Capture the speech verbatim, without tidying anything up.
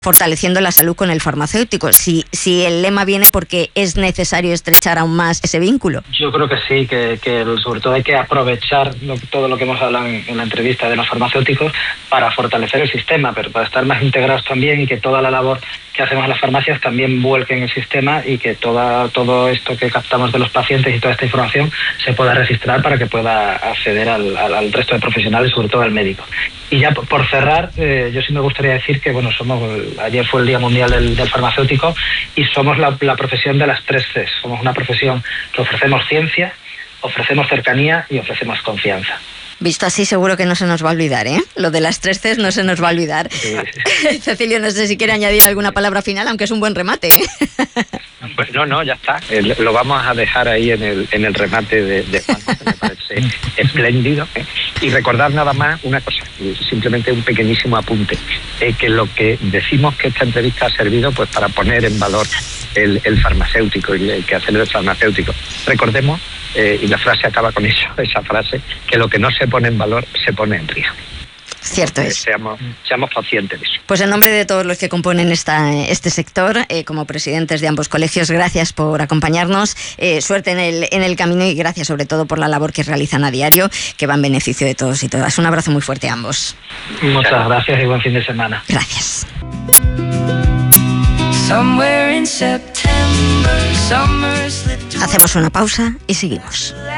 fortaleciendo la salud con el farmacéutico. Si, si el lema viene porque es necesario estrechar aún más ese vínculo. Yo creo que sí, que, que sobre todo hay que aprovechar lo, todo lo que hemos hablado en, en la entrevista de los farmacéuticos para fortalecer el sistema, pero para estar más integrados también y que toda la labor que hacemos en las farmacias también vuelque en el sistema y que toda, todo esto que captamos de los pacientes y toda esta información se pueda registrar para que pueda acceder al, al, al resto de profesionales, sobre todo al médico. Y ya por cerrar, eh, yo sí me gustaría decir que bueno, somos ayer fue el Día Mundial del, del Farmacéutico y somos la, la profesión de las tres Cs. Somos una profesión que ofrecemos ciencia, ofrecemos cercanía y ofrecemos confianza. Visto así, seguro que no se nos va a olvidar, ¿eh? Lo de las tres Cs no se nos va a olvidar. Sí, sí. Cecilio, no sé si quiere añadir alguna palabra final, aunque es un buen remate, ¿eh? Pues no, no, ya está. El, lo vamos a dejar ahí en el, en el remate de, de Juan, que me parece espléndido. ¿eh? Y recordar nada más una cosa, simplemente un pequeñísimo apunte, eh, que lo que decimos que esta entrevista ha servido pues para poner en valor el, el farmacéutico y el quehacer del farmacéutico. Recordemos, eh, y la frase acaba con eso, esa frase, que lo que no se pone en valor se pone en riesgo. Cierto es. Seamos, seamos conscientes de eso. Pues en nombre de todos los que componen esta, este sector, eh, como presidentes de ambos colegios, gracias por acompañarnos, eh, suerte en el, en el camino y gracias sobre todo por la labor que realizan a diario, que va en beneficio de todos y todas. Un abrazo muy fuerte a ambos. Muchas gracias y buen fin de semana. Gracias. Hacemos una pausa y seguimos.